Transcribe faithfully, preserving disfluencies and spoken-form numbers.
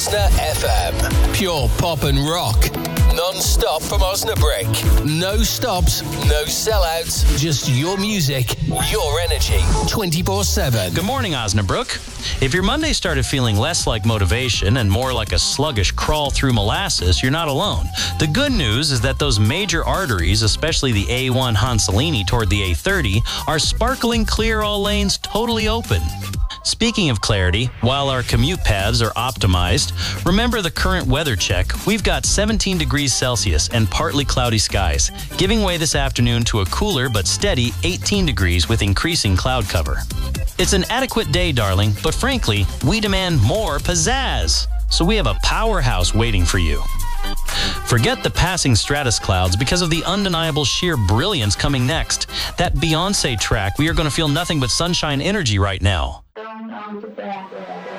F M. Pure pop and rock. Non-stop from Osnabrück. No stops, no sellouts. Just your music, your energy. twenty-four seven. Good morning, Osnabrück. If your Monday started feeling less like motivation and more like a sluggish crawl through molasses, you're not alone. The good news is that those major arteries, especially the A one Hansalini toward the A thirty, are sparkling clear, all lanes totally open. Speaking of clarity, while our commute paths are optimized, remember the current weather check. We've got seventeen degrees Celsius and partly cloudy skies, giving way this afternoon to a cooler but steady eighteen degrees with increasing cloud cover. It's an adequate day, darling, but frankly, we demand more pizzazz. So we have a powerhouse waiting for you. Forget the passing stratus clouds because of the undeniable sheer brilliance coming next. That Beyoncé track, we are going to feel nothing but sunshine energy right now.